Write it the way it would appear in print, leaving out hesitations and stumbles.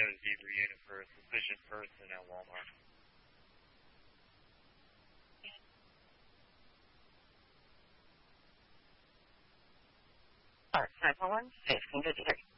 a Zebra unit for a suspicious person at Walmart. Alright, 911, 1553.